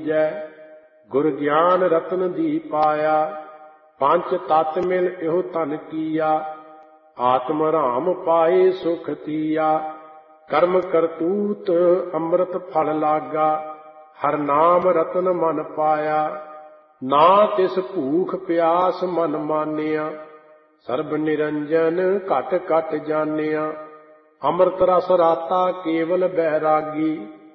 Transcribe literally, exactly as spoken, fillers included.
ਦੀਜੈ। ਗੁਰ ਗਿਆਨ ਰਤਨ ਦੀ ਪਾਇਆ, ਪੰਚ ਤਤ ਮਿਲ ਇਹੋ ਧਨ ਕੀਆ। ਆਤਮ ਰਾਮ ਪਾਏ ਸੁਖ ਤੀਆ, ਕਰਮ ਕਰਤੂਤ ਅੰਮ੍ਰਿਤ ਫਲ ਲਾਗਾ। ਹਰ ਨਾਮ ਰਤਨ ਮਨ ਪਾਇਆ, ਨਾ ਤਿਸ ਭੂਖ ਪਿਆਸ ਮਨ ਮਾਨਿਆ। ਸਰਬ ਨਿਰੰਜਨ ਘਟ ਘਟ ਜਾਣਿਆ, ਅੰਮ੍ਰਿਤ ਰਸ ਰਾਤਾ ਕੇਵਲ ਬੈਰਾਗੀ।